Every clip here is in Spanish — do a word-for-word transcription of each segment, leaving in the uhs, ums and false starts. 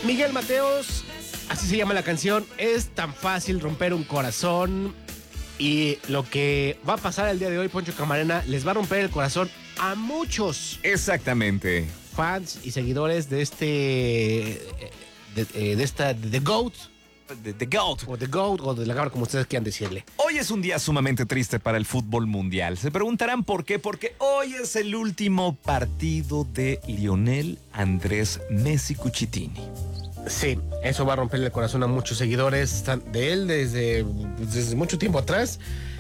Miguel Mateos, así se llama la canción. Es tan fácil romper un corazón. Y lo que va a pasar el día de hoy, Poncho Camarena, les va a romper el corazón a muchos. Exactamente. Fans y seguidores de este. De, de esta. De The GOAT. The, the GOAT. O The GOAT, o de la Garra, como ustedes quieran decirle. Hoy es un día sumamente triste para el fútbol mundial. Se preguntarán por qué. Porque hoy es el último partido de Lionel Andrés Messi Cucitini. Sí, eso va a romperle el corazón a muchos seguidores de él desde, desde mucho tiempo atrás.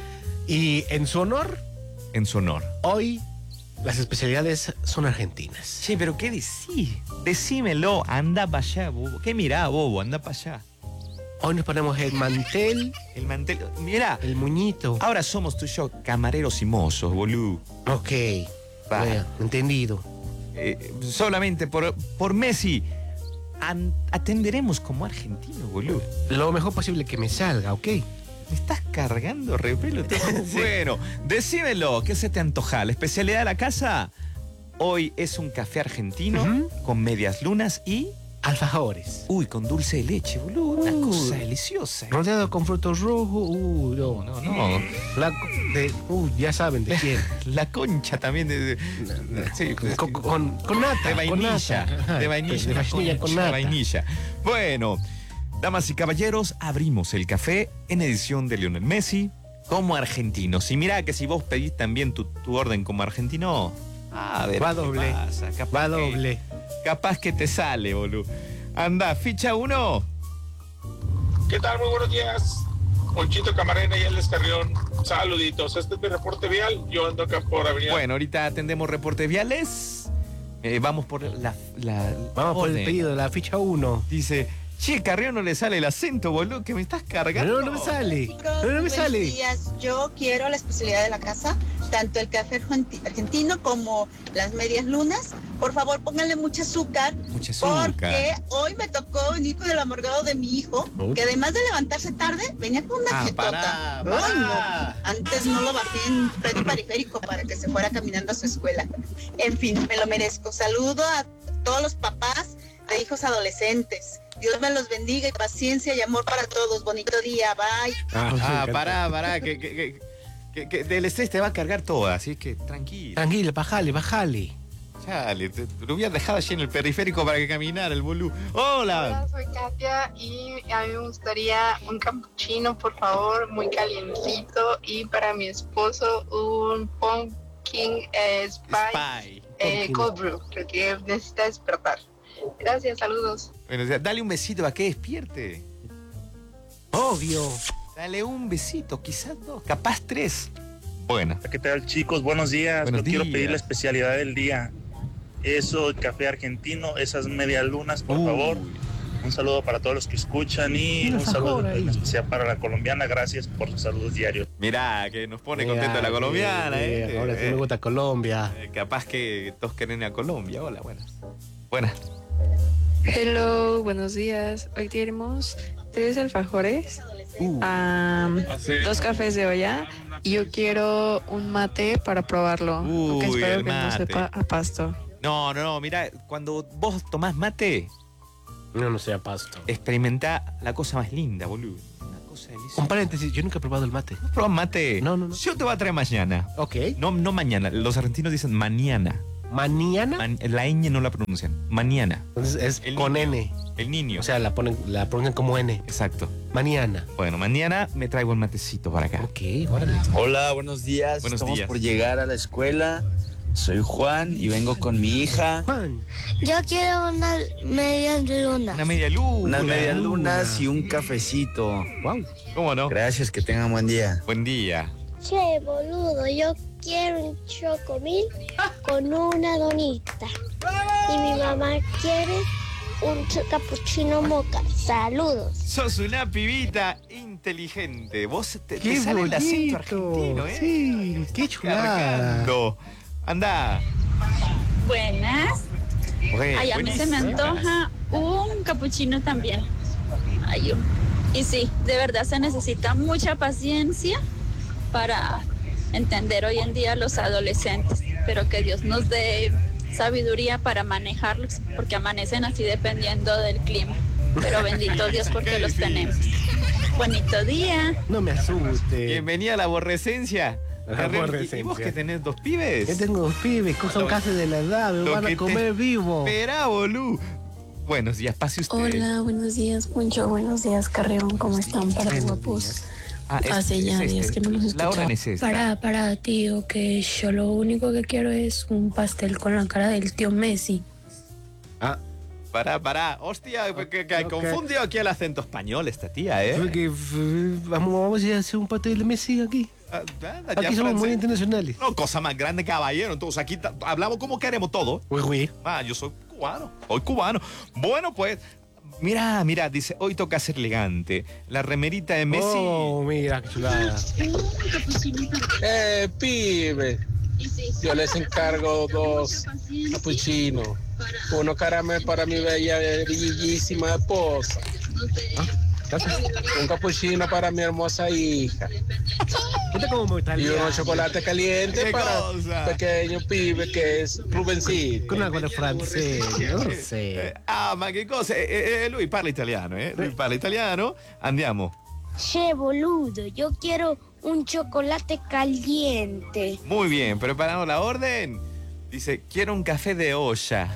Y en su honor, En su honor. hoy las especialidades son argentinas. Sí, pero ¿qué decís? Decímelo, anda para allá, bobo. ¿Qué mirá, bobo? Anda para allá. Hoy nos ponemos el mantel, El mantel. Mirá, el muñito. ahora somos tú y yo camareros y mozos, boludo. Ok, Va. bueno, entendido. Eh, solamente por, por Messi an- atenderemos como argentino, boludo. Lo mejor posible que me salga, ¿ok? ¿Me estás cargando, repelo? Sí. Bueno, decímelo, ¿qué se te antoja? ¿La especialidad de la casa? Hoy es un café argentino Ujú. con medias lunas y... Alfajores. Uy, con dulce de leche, boludo. Una Uy. cosa deliciosa. Rodeado con frutos rojos. Uy, no, No, no. La, de, uy, ya saben de quién. La concha también de... de- sí, Con, con, con nata. de con vainilla. nata. Ajá, De vainilla. De una vainilla con concha de nata. vainilla. Bueno, damas y caballeros, abrimos el café en edición de Lionel Messi como argentinos. Y mirá que si vos pedís también tu, tu orden como argentino, a ver Va qué doble. pasa. Capaz Va que- doble. capaz que te sale, boludo. Anda, ficha uno. ¿Qué tal? Muy buenos días. Ponchito Camarena y Alex Carrión. Saluditos. Este es mi reporte vial. Yo ando acá por Avenida. Bueno, ahorita atendemos reportes viales. Eh, vamos por la, la Vamos por el orden. pedido de la ficha uno. Dice, che, Carrión no le sale el acento, boludo, que me estás cargando. No, no me sale. Chicos, No, no me buenos sale. días. Yo quiero la especialidad de la casa, tanto el café argenti- argentino como las medias lunas. Por favor, pónganle mucho azúcar, Mucha azúcar. porque hoy me tocó venir con el amargado de mi hijo, Uy. que además de levantarse tarde, venía con una Ah, jetota. pará, Ay, pará. no. Antes no lo bajé en tren periférico para que se fuera caminando a su escuela. En fin, me lo merezco. Saludo a todos los papás de hijos adolescentes. Dios me los bendiga y paciencia y amor para todos. Bonito día, bye. Ah, pará, pará, que, que, que, que- que del estrés te va a cargar todo, así que tranquilo. Tranquilo, bájale, bájale. Chale, te, te lo hubiera dejado allí en el periférico para que caminara el boludo. ¡Hola! Hola, soy Katia y a mí me gustaría un cappuccino, por favor, muy calientito, y para mi esposo un pumpkin eh, spice Spy. eh, Pumpkin. cold brew, porque necesita despertar. Gracias, saludos. Bueno, o sea, dale un besito para que despierte. Obvio. Dale un besito, quizás dos, capaz tres. Bueno. ¿Qué tal, chicos? Buenos días. Buenos Yo quiero días. pedir la especialidad del día. Eso, el café argentino, esas medias lunas, por Uy. favor. Un saludo para todos los que escuchan y Un un saludo alfajor ahí. en especial para la colombiana. Gracias por sus saludos diarios. Mirá, que nos pone Mira, contento la colombiana, mira, ¿eh? Ahora sí Eh, me gusta Colombia. eh, capaz que todos quieren ir a Colombia. Hola, buenas. Buenas. Hello, buenos días. Hoy tenemos tres alfajores, Uh, am, dos cafés de olla y yo quiero un mate para probarlo. aunque Uy, espero el que no mate. sepa a pasto. No, no, no, mira, cuando vos tomás mate, no, no sea pasto. experimentá la cosa más linda, boludo. Una cosa deliciosa. Un paréntesis, yo nunca he probado el mate. ¿Vos probás mate? No, no, no. Yo te voy a traer mañana. Ok. No, no mañana. Los argentinos dicen mañana. ¿Mañana? Man- la ñ no la pronuncian. Mañana. Entonces es El con niño. N. El niño. O sea, la ponen, la pronuncian como N. Exacto. Mañana. Bueno, mañana me traigo el matecito para acá. Ok, órale. Hola, buenos días. Buenos Estamos días. por llegar a la escuela. Soy Juan y vengo con mi hija. Juan. Yo quiero una media luna. Una media luna. Unas medias luna. lunas y un cafecito. Wow. ¿Cómo no? Gracias, que tengan buen día. Buen día. Che, boludo, yo quiero un chocomil con una donita. Y mi mamá quiere un ch- capuchino moca. Saludos. Sos una pibita inteligente. Vos te, Qué te sale el acento bonito. argentino, ¿eh? Sí, qué chulada. Cargando. Anda. Buenas. Bueno, Ay, a mí se me buenísimo. antoja un capuchino también. Ay, yo- y sí, de verdad se necesita mucha paciencia para entender hoy en día a los adolescentes, pero que Dios nos dé sabiduría para manejarlos, porque amanecen así dependiendo del clima. Pero bendito Dios porque los tenemos. Bonito día. No me asuste. Bienvenida a la aborrecencia. La aborrecencia. ¿Y vos que tenés dos pibes? Yo tengo dos pibes, son casi de la edad, me van a comer vivo. Espera, bolú. Buenos días, pase usted. Hola, buenos días, Poncho. Buenos días, Carreón. ¿Cómo están para guapos? Ah, es- Hace ya es días este. que no los La escuchaba. orden es esta. Para, para, tío, que yo lo único que quiero es un pastel con la cara del tío Messi. Ah, Pará, pará. Hostia, que, que ok. confundió aquí el acento español esta tía, ¿eh? porque, f- vamos, vamos a hacer un pastel de Messi aquí. Ah, anda, ya Aquí somos muy francés. internacionales. No, cosa más grande, caballero. Entonces aquí ta- hablamos como queremos todo. Uy, uy. Ah, yo soy cubano. Soy cubano. Bueno, pues. Mira, mira, dice, hoy toca ser elegante. La remerita de Messi. Oh, mira, qué chulada. Eh, pibe. Yo les encargo dos capuchinos. Uno caramel para mi bella, bellísima esposa. Un capuchino para mi hermosa hija. Mira cómo me Y italiano. uno chocolate caliente ¿Qué para cosa? pequeño pibe que es Rubencito. Con algo de francés, no Eh, sé. ah, ma che cosa? Eh, eh, eh, lui parla italiano, eh? Lui parla italiano. Andiamo. Che, boludo, yo quiero un chocolate caliente. Muy bien, preparamos la orden. Dice, quiero un café de olla.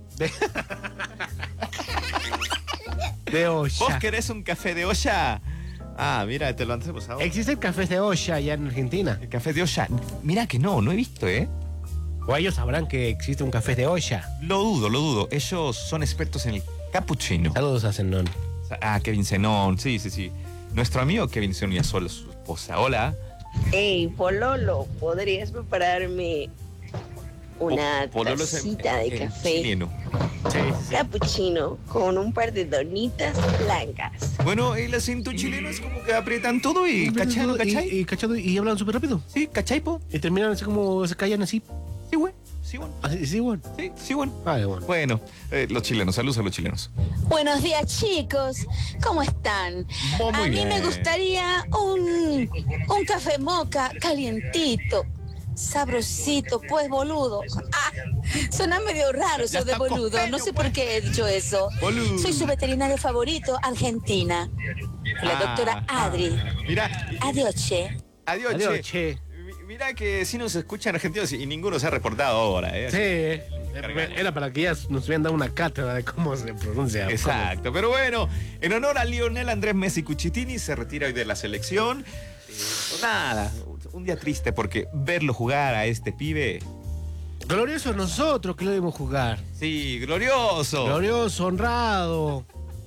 De olla. ¿Vos querés un café de olla? Ah, mira, te lo hacemos ahora. ¿Existen cafés de olla allá en Argentina? El café de olla. Mira que no, no he visto, ¿eh? O ellos sabrán que existe un café de olla. Lo dudo, lo dudo. Ellos son expertos en el cappuccino. Saludos a Zenón. Ah, Kevin Zenón, sí, sí, sí. Nuestro amigo Kevin Zenón y a sola su esposa. Hola. Hey, Pololo, ¿podrías prepararme una Po- Pololo es en- tacita de en café chileno. Sí, sí. cappuccino con un par de donitas blancas? Bueno, el acento chileno es como que aprietan todo y cachai, Y, ¿cachai? y, cachado, y hablan súper rápido. Sí, ¿cachai, po? Y terminan así como se callan así. Sí, güey. Sí, bueno. Así, sí, bueno. Sí, sí, bueno. Vale, bueno. Bueno, eh, los chilenos, saludos a los chilenos. Buenos días, chicos. ¿Cómo están? Oh, muy A mí bien. me gustaría un, un café moca calientito, sabrosito, pues boludo. Ah, suena medio raro Ya eso de está boludo. costeño, No sé pues. por qué he dicho eso. Boludo. Soy su veterinario favorito, Argentina. La Ah, doctora Adri. Mira, Adiós, che. adiós, Adiós, che. che. Mi- Mira que sí nos escuchan argentinos y ninguno se ha reportado ahora, ¿eh? Sí. Era para que ya nos hubieran dado una cátedra de cómo se pronuncia. Exacto, pero bueno, en honor a Lionel Andrés Messi Cucitini, se retira hoy de la selección. Eh, pues nada, un día triste porque verlo jugar a este pibe, Glorioso nosotros que lo debemos jugar. sí, glorioso. Glorioso, honrado.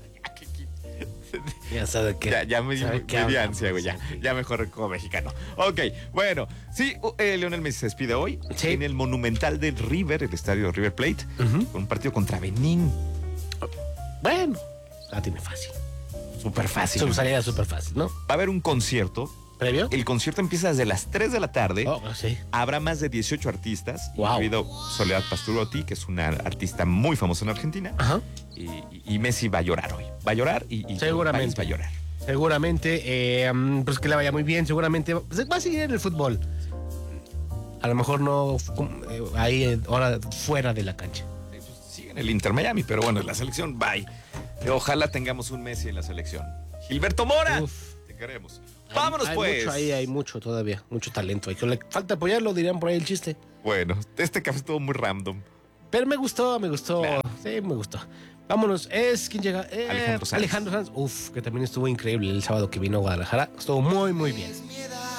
Ya sabe que. Ya, ya me dio sabe me que dio hablamos, ansia, güey, ya, sí. ya mejor como mexicano. Ok, bueno, sí, uh, eh, Lionel Messi se despide hoy Sí. en el Monumental del River, el estadio River Plate, Ujú. con un partido contra Benín. Bueno, la tiene fácil. Súper fácil. Su salida es súper fácil, ¿no? Va a haber un concierto. ¿Previo? El concierto empieza desde las tres de la tarde. Oh, sí. Habrá más de dieciocho artistas, Wow. incluido Soledad Pasturotti, que es una artista muy famosa en Argentina. Ajá. Y, y- y Messi va a llorar hoy. Va a llorar y, y todo el Seguramente. país va a llorar. Seguramente, eh, mm, pues que le vaya muy bien. Seguramente va va a seguir en el fútbol. A lo mejor no eh, ahí, eh, ahora fuera de la cancha. Sigue en el Inter Miami, pero bueno, en la selección, bye. Ojalá tengamos un Messi en la selección. Gilberto Mora, Uf. te queremos. Vámonos hay pues. Mucho ahí, hay mucho todavía, mucho talento. Hay que le falta apoyarlo, dirían por ahí el chiste. Bueno, este café estuvo muy random. Pero me gustó, me gustó. Claro. Sí, me gustó. Vámonos. Es quien llega. Eh, Alejandro Sanz. Alejandro Sanz. Uf, que también estuvo increíble el sábado que vino a Guadalajara. Estuvo muy, muy bien.